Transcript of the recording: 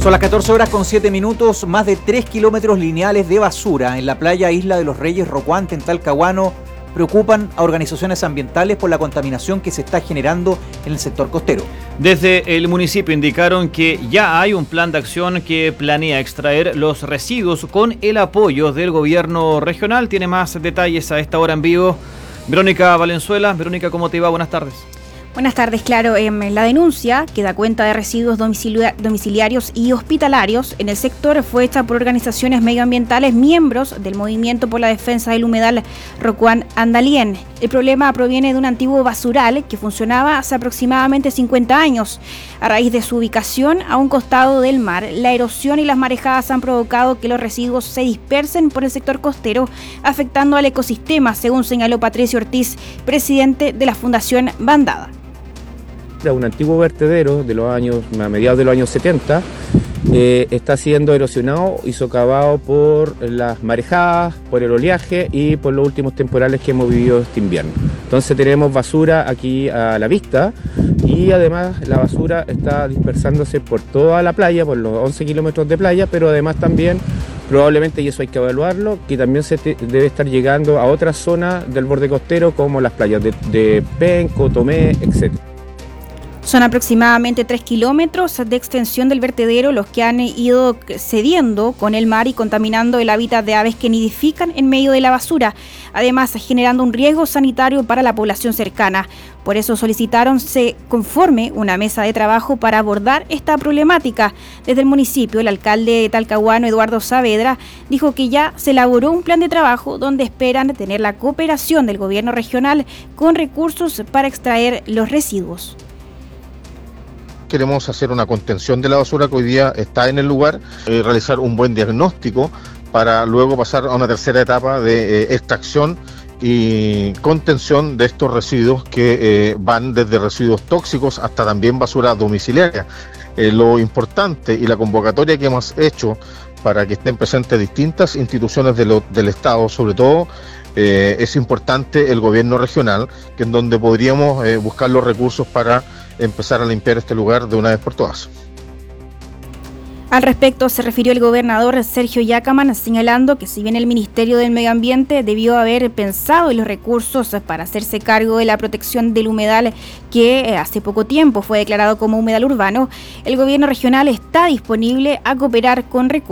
Son las 14:07, más de 3 kilómetros lineales de basura en la playa Isla de los Reyes Rocuante, en Talcahuano, preocupan a organizaciones ambientales por la contaminación que se está generando en el sector costero. Desde el municipio indicaron que ya hay un plan de acción que planea extraer los residuos con el apoyo del gobierno regional. Tiene más detalles a esta hora en vivo Verónica Valenzuela. Verónica, ¿cómo te va? Buenas tardes. Buenas tardes, claro. La denuncia, que da cuenta de residuos domiciliarios y hospitalarios en el sector, fue hecha por organizaciones medioambientales miembros del Movimiento por la Defensa del Humedal Rocuán Andalién. El problema proviene de un antiguo basural que funcionaba hace aproximadamente 50 años. A raíz de su ubicación a un costado del mar, la erosión y las marejadas han provocado que los residuos se dispersen por el sector costero, afectando al ecosistema, según señaló Patricio Ortiz, presidente de la Fundación Bandada. Era un antiguo vertedero a mediados de los años 70, está siendo erosionado y socavado por las marejadas, por el oleaje y por los últimos temporales que hemos vivido este invierno. Entonces tenemos basura aquí a la vista y además la basura está dispersándose por toda la playa, por los 11 kilómetros de playa, pero además también probablemente, y eso hay que evaluarlo, que también debe estar llegando a otras zonas del borde costero como las playas de Penco, Tomé, etc. Son aproximadamente 3 kilómetros de extensión del vertedero los que han ido cediendo con el mar y contaminando el hábitat de aves que nidifican en medio de la basura, además generando un riesgo sanitario para la población cercana. Por eso solicitaron se conforme una mesa de trabajo para abordar esta problemática. Desde el municipio, el alcalde de Talcahuano, Eduardo Saavedra, dijo que ya se elaboró un plan de trabajo donde esperan tener la cooperación del gobierno regional con recursos para extraer los residuos. Queremos hacer una contención de la basura que hoy día está en el lugar, realizar un buen diagnóstico para luego pasar a una tercera etapa de extracción y contención de estos residuos que van desde residuos tóxicos hasta también basura domiciliaria. Lo importante y la convocatoria que hemos hecho para que estén presentes distintas instituciones del Estado, sobre todo es importante el gobierno regional, que en donde podríamos buscar los recursos para empezar a limpiar este lugar de una vez por todas. Al respecto se refirió el gobernador Sergio Yacaman, señalando que si bien el Ministerio del Medio Ambiente debió haber pensado en los recursos para hacerse cargo de la protección del humedal que hace poco tiempo fue declarado como humedal urbano, el gobierno regional está disponible a cooperar con recursos